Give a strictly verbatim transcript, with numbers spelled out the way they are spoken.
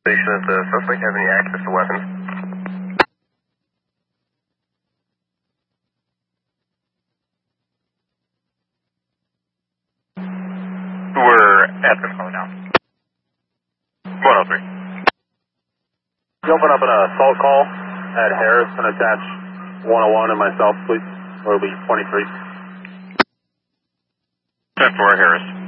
Does the suspect have any access to weapons? We're at the phone now. one oh three. You open up an assault call at Harris and attach one oh one and myself, please. Or it'll be twenty-three. ten four, Harris.